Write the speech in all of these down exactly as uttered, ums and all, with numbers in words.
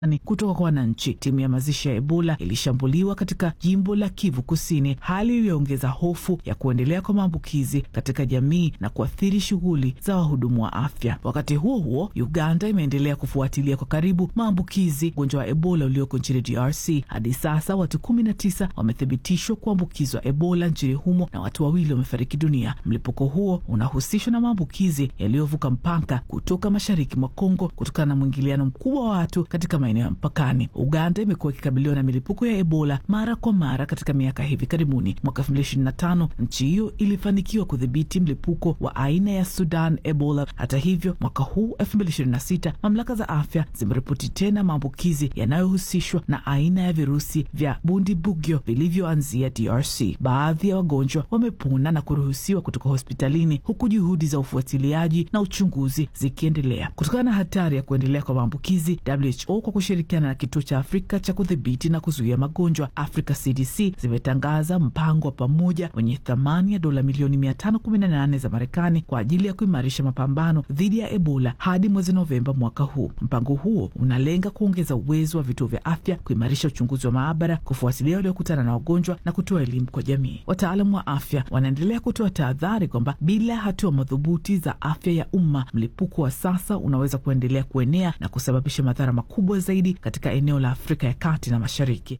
kutoka kwa wananchi. Timu ya mazishi ya Ebola ilishambuliwa katika jimbo la Kivu Kusini, hali iliyoongeza hofu ya kuendelea kwa maambukizi katika jamii na kuathiri shughuli za wahudumu wa afya. Wakati huo huo, Uganda imeendelea kufuatilia kwa karibu maambukizi ugonjwa wa Ebola ulioko nchini D R C. Hadi sasa watu kumi na tisa wamethibitishwa kuambukizwa Ebola nchini humo na watu wawili wamefariki dunia. Mlipuko huo unahusishwa na maambukizi yaliyovuka mpaka kutoka mashariki mwa Kongo kutokana na mwingiliano mkubwa wa watu katika maeneo ya mpakani. Uganda imekuwa ikikabiliwa na milipuko ya Ebola mara kwa mara katika miaka hivi karibuni. Mwaka elfu mbili ishirini na tano nchi hiyo ilifanikiwa kudhibiti mlipuko wa aina ya Sudan Ebola. Hata hivyo, mwaka huu elfu mbili ishirini na sita mamlaka za afya zimeripoti tena maambukizi yanayohusishwa na aina ya virusi vya Bundibugyo vilivyoanzia D R C. Baadhi ya wagonjwa wamepona na kuruhusiwa kutoka hospitalini, huku juhudi za ufuatiliaji na uchunguzi zikiendelea. Kutokana na hatari ya kuendelea kwa maambukizi, W H O kwa kushirikiana na kituo cha Afrika cha kudhibiti na kuzuia magonjwa Africa C D C zimetangaza mpango wa pamoja wenye thamani ya dola milioni mia tano kumi na nane za Marekani kwa ajili ya kuimarisha mapambano dhidi ya Ebola hadi mwezi Novemba mwaka huu. Mpango huo unalenga kuongeza uwezo wa vituo vya afya, kuimarisha uchunguzi wa maabara, kufuatilia waliokutana na wagonjwa na kutoa elimu kwa jamii. Wataalamu wa afya wanaendelea kutoa tahadhari kwamba bila hatua madhubuti za afya ya umma, mlipuko wa sasa unaweza kuendelea kuenea na kusababisha madhara makubwa zaidi katika eneo la Afrika ya Kati na Mashariki.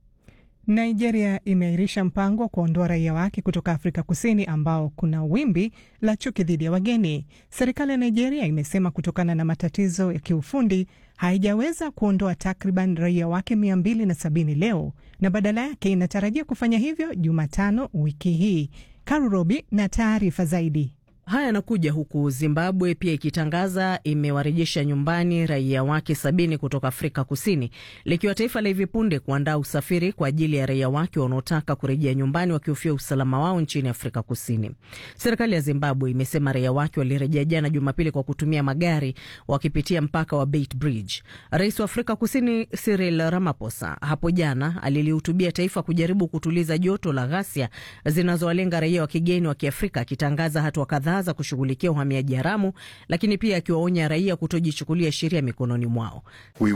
Nigeria imeahirisha mpango wa kuondoa raia wake kutoka Afrika Kusini ambao kuna wimbi la chuki dhidi ya wageni. Serikali ya Nigeria imesema kutokana na matatizo ya kiufundi haijaweza kuondoa takriban raia wake mia mbili na sabini leo na badala yake inatarajia kufanya hivyo Jumatano wiki hii. Karurobi na taarifa zaidi. Haya yanakuja huku Zimbabwe pia ikitangaza imewarejesha nyumbani raia wake sabini kutoka Afrika Kusini, likiwa taifa la hivi punde kuandaa usafiri kwa ajili ya raia wake wanaotaka kurejea nyumbani wakihofia usalama wao nchini Afrika Kusini. Serikali ya Zimbabwe imesema raia wake walirejea jana Jumapili kwa kutumia magari wakipitia mpaka wa Beit Bridge. Rais wa Afrika Kusini Cyril Ramaphosa hapo jana alilihutubia taifa kujaribu kutuliza joto la ghasia zinazowalenga raia wa kigeni wa Kiafrika, akitangaza hatua kadhaa za kushughulikia uhamiaji haramu, lakini pia akiwaonya raia kutojichukulia sheria mikononi mwao.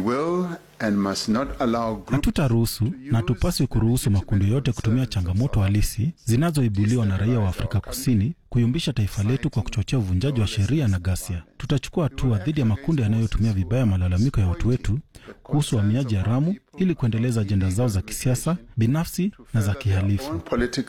Hatutaruhusu na tupaswi kuruhusu makundi yote kutumia changamoto halisi zinazoibuliwa na raia wa Afrika Kusini kuyumbisha taifa letu kwa kuchochea uvunjaji wa sheria na ghasia. Tutachukua hatua dhidi ya makundi yanayotumia vibaya malalamiko ya watu wetu kuhusu uhamiaji haramu ili kuendeleza ajenda zao za kisiasa, binafsi na za kihalifu.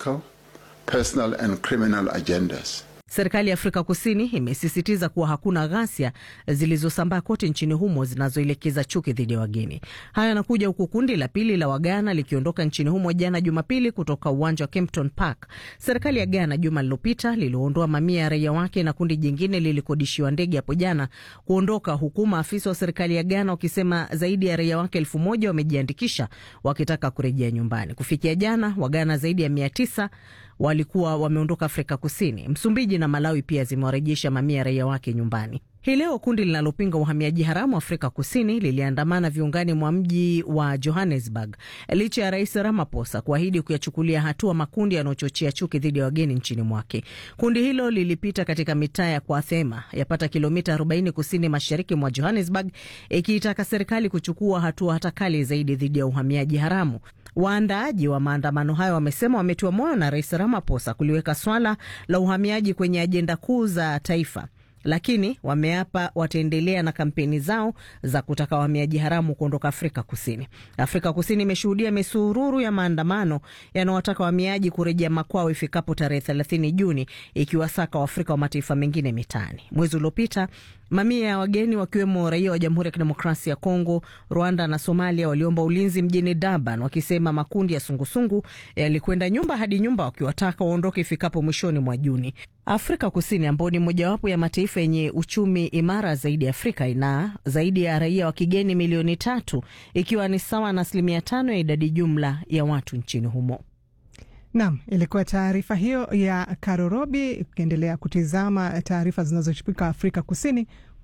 Serikali ya Afrika Kusini imesisitiza kuwa hakuna ghasia zilizosambaa kote nchini humo zinazoelekeza chuki dhidi ya wageni. Haya yanakuja huku kundi la pili la Wagana likiondoka nchini humo jana Jumapili kutoka uwanja wa Kempton Park. Serikali ya Ghana juma lililopita liliondoa mamia ya raia wake na kundi jingine lilikodishiwa ndege hapo jana kuondoka, huku maafisa wa serikali ya Ghana wakisema zaidi ya raia wake elfu moja wamejiandikisha wakitaka kurejea nyumbani. Kufikia jana, Wagana zaidi ya mia tisa walikuwa wameondoka Afrika Kusini. Msumbiji na Malawi pia zimewarejesha mamia raia wake nyumbani. Hii leo kundi linalopinga uhamiaji haramu Afrika Kusini liliandamana viungani mwa mji wa Johannesburg licha ya Rais Ramaphosa kuahidi kuyachukulia hatua makundi yanayochochea chuki dhidi ya wageni nchini mwake. Kundi hilo lilipita katika mitaa ya Kwathema yapata kilomita arobaini kusini mashariki mwa Johannesburg, ikiitaka serikali kuchukua hatua hata kali zaidi dhidi ya uhamiaji haramu. Waandaaji wa maandamano hayo wamesema wametiwa moyo na Rais Ramaphosa kuliweka swala la uhamiaji kwenye ajenda kuu za taifa, lakini wameapa wataendelea na kampeni zao za kutaka wahamiaji haramu kuondoka Afrika Kusini. Afrika Kusini imeshuhudia misururu ya maandamano yanayowataka wahamiaji kurejea makwao ifikapo tarehe thelathini Juni, ikiwasaka Waafrika wa mataifa mengine mitaani. Mwezi uliopita, mamia ya wageni wakiwemo raia wa Jamhuri ya Kidemokrasia ya Kongo, Rwanda na Somalia waliomba ulinzi mjini Durban, wakisema makundi ya sungusungu yalikwenda nyumba hadi nyumba wakiwataka waondoke ifikapo mwishoni mwa Juni. Afrika Kusini, ambayo ni mojawapo ya mataifa yenye uchumi imara zaidi Afrika, ina zaidi ya raia wa kigeni milioni tatu, ikiwa ni sawa na asilimia tano ya idadi jumla ya watu nchini humo. Naam, ilikuwa taarifa hiyo ya Karorobi. Ukiendelea kutizama taarifa zinazochipika Afrika Kusini,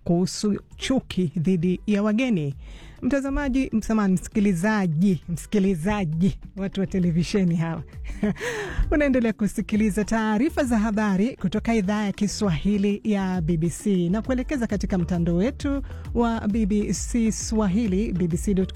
kuhusu chuki dhidi ya wageni. Mtazamaji, msamani, msikilizaji, msikilizaji, watu wa televisheni hawa. Unaendelea kusikiliza taarifa za habari kutoka idhaa ya Kiswahili ya B B C na kuelekeza katika mtandao wetu wa B B C Swahili, b b c dot com.